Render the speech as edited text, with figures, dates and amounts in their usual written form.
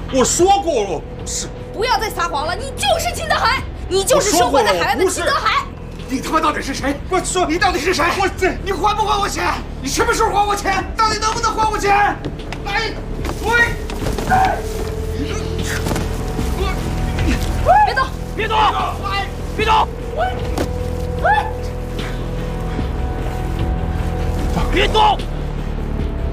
我说过了，是。 不要再撒谎了，你就是秦德海，你就是生活在海外的秦德海。 你他妈到底是谁？ 我说你到底是谁？你还不还我钱？你什么时候还我钱？到底能不能还我钱？来，喂！ 别动！ 别动！别动！别动！